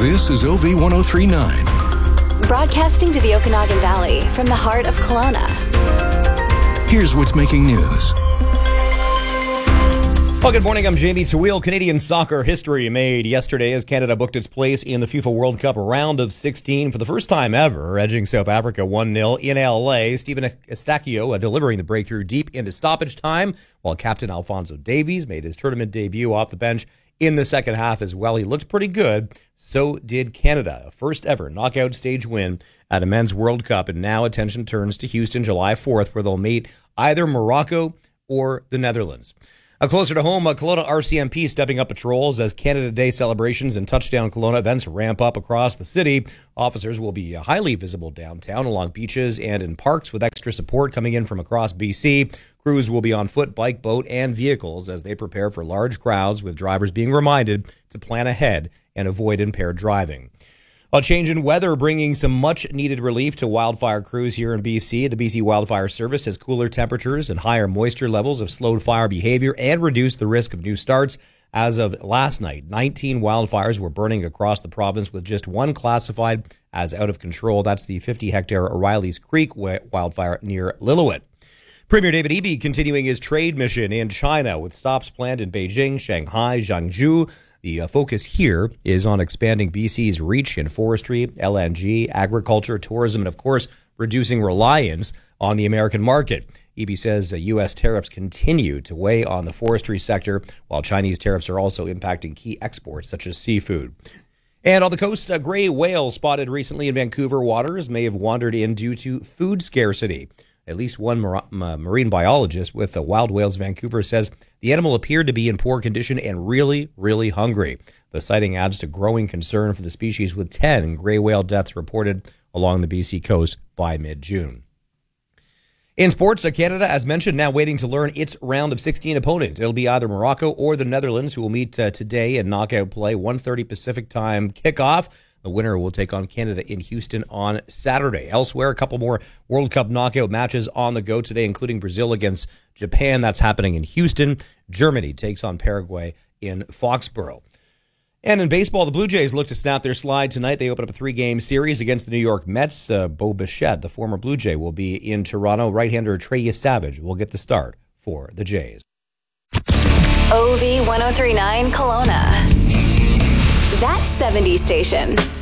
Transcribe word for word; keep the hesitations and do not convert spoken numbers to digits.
This is O V ten thirty-nine. Broadcasting to the Okanagan Valley from the heart of Kelowna. Here's what's making news. Well, good morning. I'm Jamie Tawil. Canadian soccer history made yesterday as Canada booked its place in the FIFA World Cup round of sixteen for the first time ever, edging South Africa one nil in L A. Stephen Eustáquio uh, delivering the breakthrough deep into stoppage time, while captain Alphonso Davies made his tournament debut off the bench in the second half as well. He looked pretty good. So did Canada, a first ever knockout stage win at a men's World Cup. And now attention turns to Houston July fourth, where they'll meet either Morocco or the Netherlands. Uh, closer to home, uh, Kelowna R C M P stepping up patrols as Canada Day celebrations and Touchdown Kelowna events ramp up across the city. Officers will be uh, highly visible downtown along beaches and in parks with extra support coming in from across B C. Crews will be on foot, bike, boat, and vehicles as they prepare for large crowds, with drivers being reminded to plan ahead and avoid impaired driving. A change in weather bringing some much-needed relief to wildfire crews here in B C. The B C Wildfire Service says cooler temperatures and higher moisture levels have slowed fire behavior and reduced the risk of new starts. As of last night, nineteen wildfires were burning across the province, with just one classified as out of control. That's the fifty-hectare O'Reilly's Creek wildfire near Lillooet. Premier David Eby continuing his trade mission in China with stops planned in Beijing, Shanghai, Zhangzhou. The uh, focus here is on expanding B C's reach in forestry, L N G, agriculture, tourism, and, of course, reducing reliance on the American market. Eby says uh, U S tariffs continue to weigh on the forestry sector, while Chinese tariffs are also impacting key exports such as seafood. And on the coast, a gray whale spotted recently in Vancouver waters may have wandered in due to food scarcity. At least one mar- marine biologist with the Wild Whales Vancouver says the animal appeared to be in poor condition and really, really hungry. The sighting adds to growing concern for the species, with ten gray whale deaths reported along the B C coast by mid-June. In sports, Canada, as mentioned, now waiting to learn its round of sixteen opponent. It'll be either Morocco or the Netherlands, who will meet uh, today in knockout play, one thirty Pacific time kickoff. The winner will take on Canada in Houston on Saturday. Elsewhere, a couple more World Cup knockout matches on the go today, including Brazil against Japan. That's happening in Houston. Germany takes on Paraguay in Foxborough. And in baseball, the Blue Jays look to snap their slide tonight. They open up a three-game series against the New York Mets. Uh, Bo Bichette, the former Blue Jay, will be in Toronto. Right-hander Trey Savage will get the start for the Jays. O V ten thirty-nine Kelowna. That seventies station.